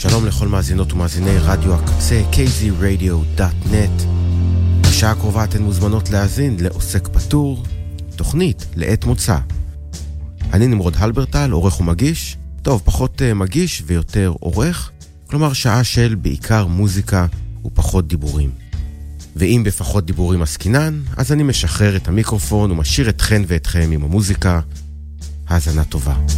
שלום לכל מאזינות ומאזיני רדיו הקצה, kzradio.net. בשעה הקרובה אתן מוזמנות להאזין לעוסק פטור, תוכנית לעת מוצא. אני נמרוד הלברטל, עורך ומגיש, טוב, פחות מגיש ויותר עורך, כלומר שעה של בעיקר מוזיקה ופחות דיבורים. ואם בפחות דיבורים עסקינן, אז אני משחרר את המיקרופון ומשאיר אתכן ואתכם עם המוזיקה. האזנה טובה.